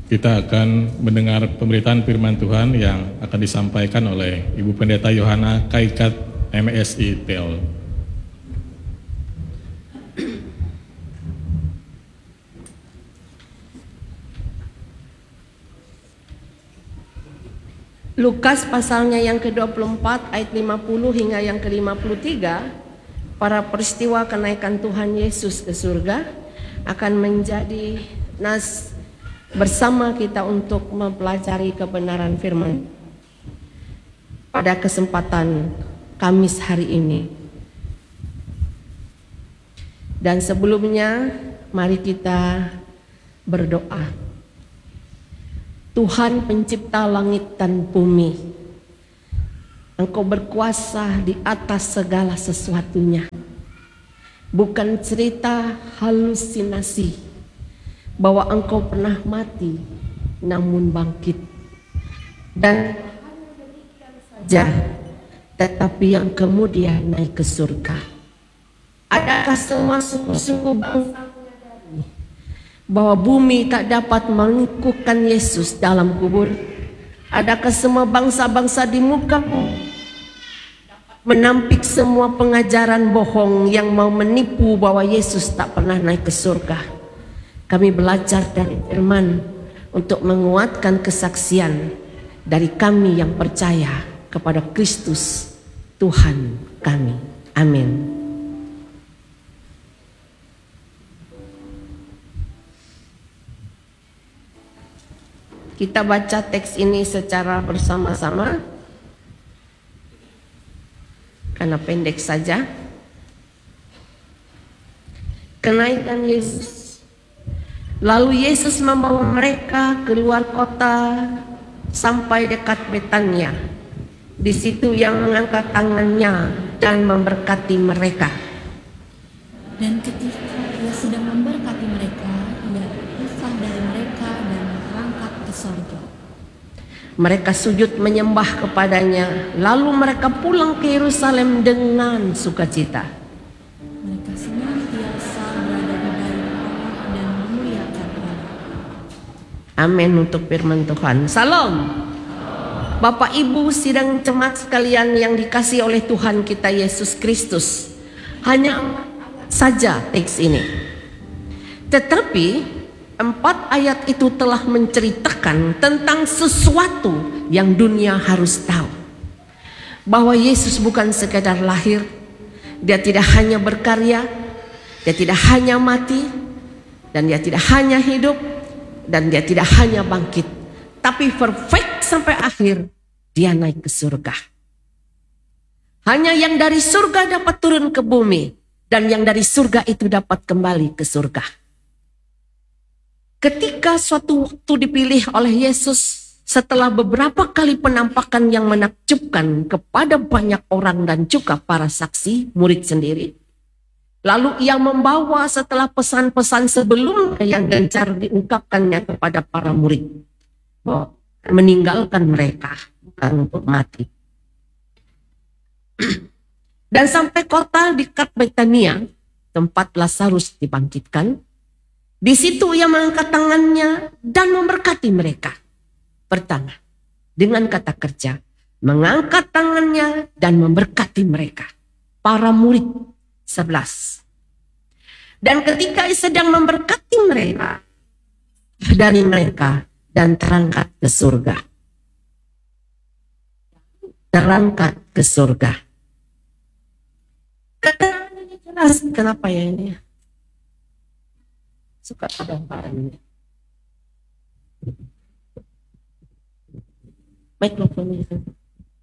Kita akan mendengar pemberitaan firman Tuhan yang akan disampaikan oleh Ibu Pendeta Yohana Kaikat MSI TL. Lukas pasalnya yang ke-24 ayat 50 hingga yang ke-53, para peristiwa kenaikan Tuhan Yesus ke surga akan menjadi nas bersama kita untuk mempelajari kebenaran firman pada kesempatan Kamis hari ini. Dan sebelumnya mari kita berdoa. Tuhan pencipta langit dan bumi, Engkau berkuasa di atas segala sesuatunya. Bukan cerita halusinasi bahwa Engkau pernah mati namun bangkit. Dan saja, tetapi yang kemudian naik ke surga. Adakah semua sungguh-sungguh bangsa bahwa bumi tak dapat mengukuhkan Yesus dalam kubur? Adakah semua bangsa-bangsa di muka bumi menampik semua pengajaran bohong yang mau menipu bahwa Yesus tak pernah naik ke surga? Kami belajar dari firman untuk menguatkan kesaksian dari kami yang percaya kepada Kristus Tuhan kami. Amin. Kita baca teks ini secara bersama-sama karena pendek saja. Kenaikan Yesus. Lalu Yesus membawa mereka keluar kota sampai dekat Betania. Di situ Ia mengangkat tangannya dan memberkati mereka. Dan ketika Ia sedang memberkati mereka, Ia berpisah dari mereka dan berangkat ke sorga. Mereka sujud menyembah kepadanya, lalu mereka pulang ke Yerusalem dengan sukacita. Mereka senantiasa berada di bait Allah dan memuliakan Allah. Amin untuk firman Tuhan. Salam. Bapak Ibu sidang jemaat sekalian yang dikasihi oleh Tuhan kita Yesus Kristus. Hanya saja teks ini. Tetapi 4 ayat itu telah menceritakan tentang sesuatu yang dunia harus tahu. Bahwa Yesus bukan sekadar lahir, Dia tidak hanya berkarya, Dia tidak hanya mati, dan Dia tidak hanya hidup, dan Dia tidak hanya bangkit, tapi perfect sampai akhir. Dia naik ke surga. Hanya yang dari surga dapat turun ke bumi, dan yang dari surga itu dapat kembali ke surga. Ketika suatu waktu dipilih oleh Yesus setelah beberapa kali penampakan yang menakjubkan kepada banyak orang dan juga para saksi, murid sendiri. Lalu Ia membawa setelah pesan-pesan sebelumnya yang gencar diungkapkannya kepada para murid. Meninggalkan mereka bukan untuk mati. Dan sampai kota dekat Betania, tempat Lazarus dibangkitkan. Di situ Ia mengangkat tangannya dan memberkati mereka. Pertama, dengan kata kerja, mengangkat tangannya dan memberkati mereka. Para murid 11. Dan ketika Ia sedang memberkati mereka, dari mereka dan terangkat ke surga. Terangkat ke surga. Ini jelas kenapa ya ini? Suka ada barang ini. Mikrofonnya.